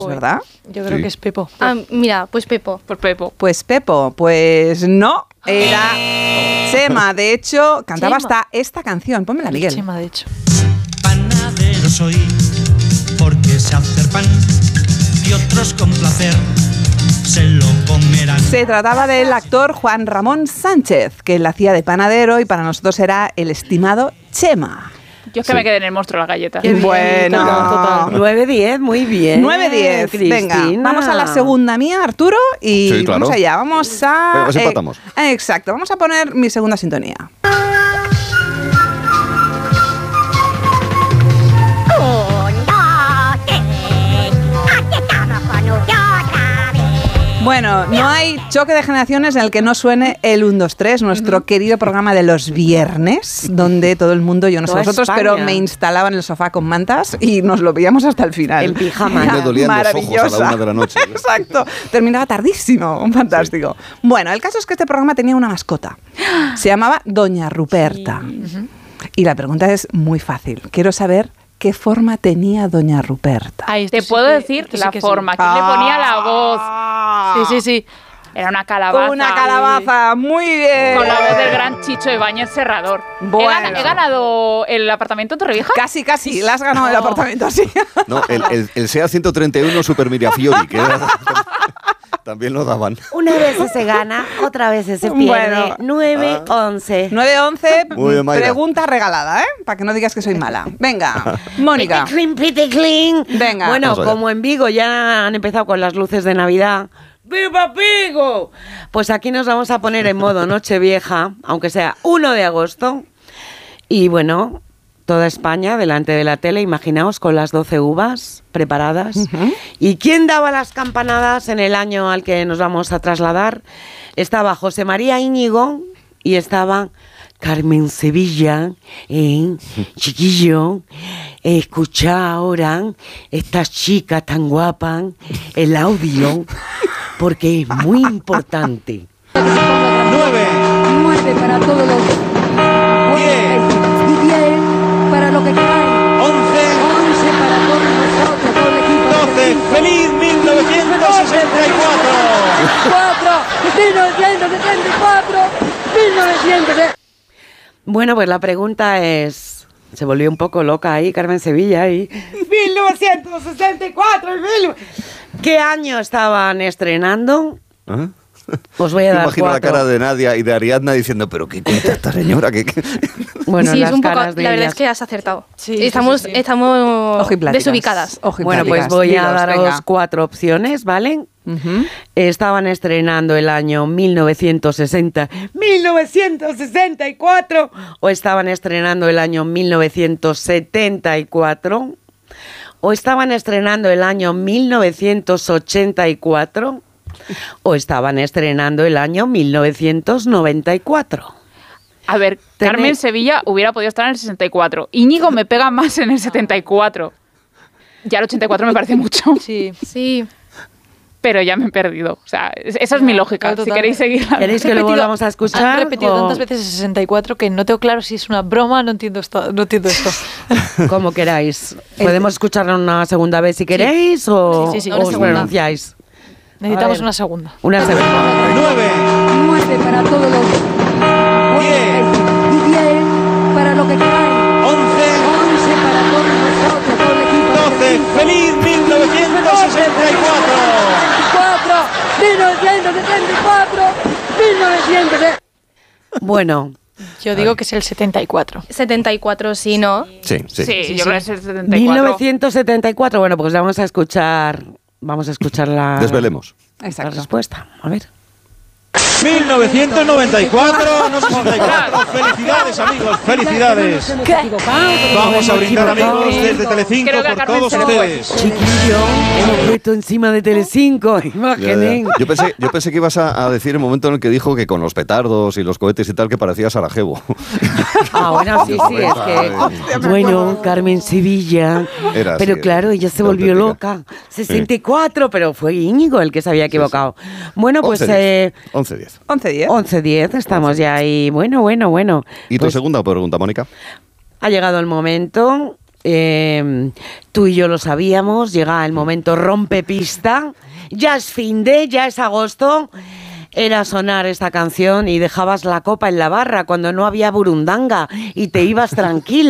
¿Verdad? Yo creo que es Pepo. Mira, pues Pepo. Por Pepo. Pues Pepo, pues no, era Chema. De hecho, cantaba Chema. hasta esta canción. Pónmela, Miguel. Chema, de hecho. Panadero soy, porque sé hacer pan y otros con placer se lo comerán. Se trataba del actor Juan Ramón Sánchez, que él hacía de panadero y para nosotros era el estimado Chema. Yo es que me quedé en el monstruo de la galleta. Qué bien, Bueno. total. 9-10, muy bien. 9-10. Venga, Cristina. vamos a la segunda mía, Arturo, y Sí, claro. vamos allá. Vamos a... Venga, pues empatamos. Exacto, vamos a poner mi segunda sintonía. Bueno, no hay choque de generaciones en el que no suene el 1, 2, 3, nuestro querido programa de los viernes, donde todo el mundo, yo no sé Toda vosotros, España. pero me instalaba en el sofá con mantas y nos lo veíamos hasta el final. En pijama. Era Me dolían los ojos a la maravillosa. 1 de la noche. Exacto, terminaba tardísimo, fantástico. Bueno, el caso es que este programa tenía una mascota, se llamaba Doña Ruperta. Y la pregunta es muy fácil, quiero saber qué forma tenía Doña Ruperta. Ay, te puedo decir la forma. ¿Quién le ponía la voz? Sí. Era una calabaza. Una calabaza, muy bien. Con la voz del gran Chicho Ibáñez Serrador. Bueno. ¿He ganado el apartamento en Torrevieja? Casi, la has ganado el apartamento así. No, el SEA 131 Super Mirafiori, que era, también lo daban. Una vez se gana, otra vez se pierde. Bueno. 9-11. 9-11, Muy bien, Mayra. pregunta regalada, ¿eh? Para que no digas que soy mala. Venga, Mónica. Pite clean. Venga. Bueno, Vamos allá. como en Vigo ya han empezado con las luces de Navidad. ¡Viva Vigo! Pues aquí nos vamos a poner en modo Nochevieja, aunque sea 1 de agosto. Y bueno, toda España delante de la tele, imaginaos, con las 12 uvas preparadas. ¿Y quién daba las campanadas en el año al que nos vamos a trasladar? Estaba José María Íñigo y estaba Carmen Sevilla, chiquillo, escucha ahora esta chica tan guapa, el audio, porque es muy importante. 9, 9 para todos los 10, y 10 para lo que queráis. 11, 11 para todos nosotros, todo el equipo. 12. ¡Feliz 1964! 4, 1974, 1900. Bueno, pues la pregunta es... Se volvió un poco loca ahí, Carmen Sevilla, y... 1964, ¿qué año estaban estrenando? ¿Ah? Os voy a dar Imagino 4. la cara de Nadia y de Ariadna diciendo, pero ¿qué cuenta esta señora? ¿Qué? Bueno, sí, las es un poco. La caras de verdad ellas. es que has acertado. Sí, estamos sí. estamos desubicadas. Bueno, pues voy a daros 4 opciones, ¿vale? Estaban estrenando el año 1964 o estaban estrenando el año 1974 o estaban estrenando el año 1984 o estaban estrenando el año 1994. A ver, Carmen Sevilla hubiera podido estar en el 64. Íñigo me pega más en el 74. Ya el 84 me parece mucho. Sí. Pero ya me he perdido. O sea, esa es mi lógica. total. Si queréis seguirla. ¿Queréis que lo volvamos a escuchar? Han repetido tantas veces el 64 que no tengo claro si es una broma, no entiendo esto. Como queráis. ¿Podemos escucharlo una segunda vez si queréis o Sí, os pronunciáis? Necesitamos una segunda. Una segunda. 9 para todos los 10 y 10 para lo que queráis. 11, 11 para todos nosotros, todo el equipo. 12. ¡Feliz 1964! 4, 1974, 1900. Bueno. Yo digo que es el 74. 74, sí, ¿no? Sí. Sí, yo creo que es el 74. 1974. Bueno, pues vamos a escuchar la... Desvelemos. La respuesta. A ver. 1994, no 64. Felicidades, amigos, felicidades. Vamos a brindar, amigos, desde Telecinco por todos ustedes. Chiquillo, hemos puesto encima de Telecinco. Imaginen. Yo pensé que ibas a decir el momento en el que dijo que con los petardos y los cohetes y tal que parecía Sarajevo. Ah, bueno, sí, es que... Bueno, Carmen Sevilla. Era pero así, claro, ella se volvió loca. 64, pero fue Íñigo el que se había equivocado. Bueno, pues... 11-10. 11-10. 11-10, estamos ya ahí. Bueno. ¿Y tu Pues segunda pregunta, Mónica? ha llegado el momento tú y yo lo sabíamos, llega el momento rompepista, ya es fin de, ya es agosto, era sonar esta canción y dejabas la copa en la barra cuando no había burundanga y te ibas tranquila.